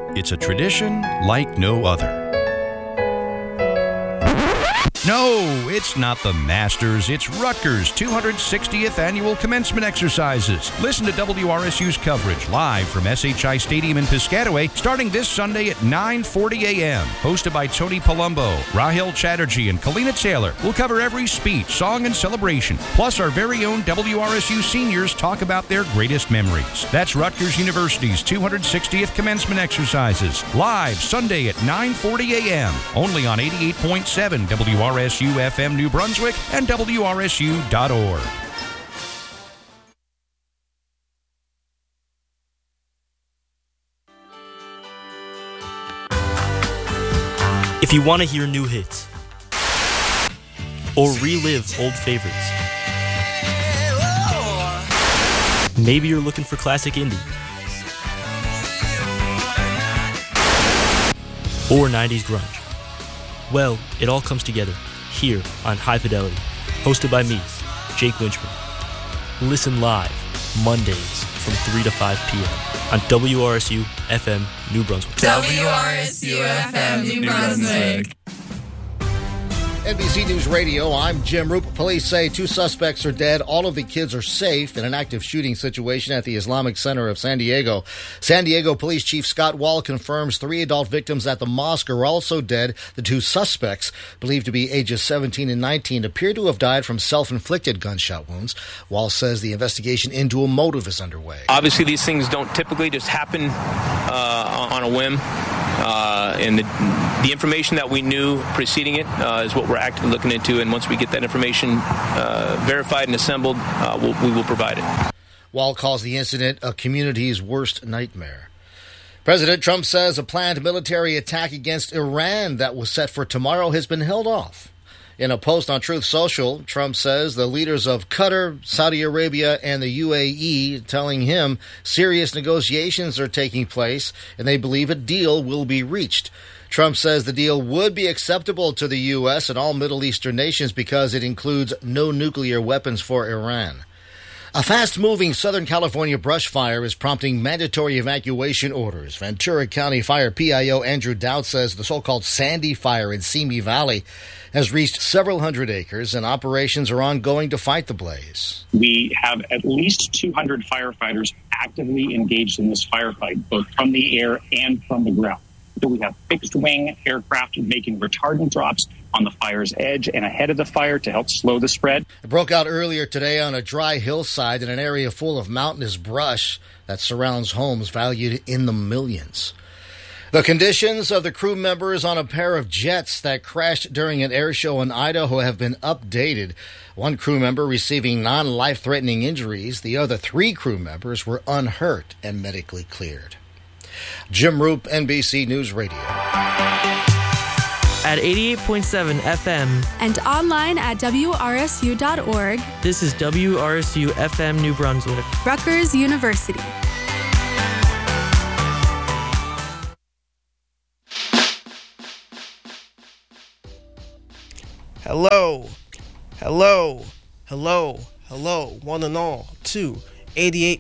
It's a tradition like no other. No, it's not the Masters. It's Rutgers' 260th annual commencement exercises. Listen to WRSU's coverage live from SHI Stadium in Piscataway starting this Sunday at 9:40 a.m. Hosted by Tony Palumbo, Rahil Chatterjee, and Kalina Taylor. We'll cover every speech, song, and celebration. Plus, our very own WRSU seniors talk about their greatest memories. That's Rutgers University's 260th commencement exercises. Live Sunday at 9:40 a.m. Only on 88.7 WRSU FM New Brunswick and WRSU.org. If you want to hear new hits or relive old favorites, maybe you're looking for classic indie or 90s grunge. Well, it all comes together here on High Fidelity, hosted by me, Jake Winchman. Listen live Mondays from 3 to 5 p.m. on WRSU FM New Brunswick. WRSU FM New Brunswick. NBC News Radio, I'm Jim Roop. Police say 2 suspects are dead. All of the kids are safe in an active shooting situation at the Islamic Center of San Diego. San Diego Police Chief Scott Wall confirms 3 adult victims at the mosque are also dead. The 2 suspects, believed to be ages 17 and 19, appear to have died from self-inflicted gunshot wounds. Wall says the investigation into a motive is underway. Obviously, these things don't typically just happen on a whim. And the information that we knew preceding it is what we're actively looking into. And once we get that information verified and assembled, we will provide it. Wall calls the incident a community's worst nightmare. President Trump says a planned military attack against Iran that was set for tomorrow has been held off. In a post on Truth Social, Trump says the leaders of Qatar, Saudi Arabia, and the UAE telling him serious negotiations are taking place and they believe a deal will be reached. Trump says the deal would be acceptable to the U.S. and all Middle Eastern nations because it includes no nuclear weapons for Iran. A fast-moving Southern California brush fire is prompting mandatory evacuation orders. Ventura County Fire PIO Andrew Dowd says the so-called Sandy Fire in Simi Valley has reached several hundred acres, and operations are ongoing to fight the blaze. We have at least 200 firefighters actively engaged in this firefight, both from the air and from the ground. So we have fixed-wing aircraft making retardant drops on the fire's edge and ahead of the fire to help slow the spread. It broke out earlier today on a dry hillside in an area full of mountainous brush that surrounds homes valued in the millions. The conditions of the crew members on a pair of jets that crashed during an air show in Idaho have been updated. One crew member receiving non-life-threatening injuries. The other 3 crew members were unhurt and medically cleared. Jim Roop, NBC News Radio. At 88.7 FM and online at WRSU.org. This is WRSU FM New Brunswick. Rutgers University. Hello, hello, hello, hello, one and all, to 88.7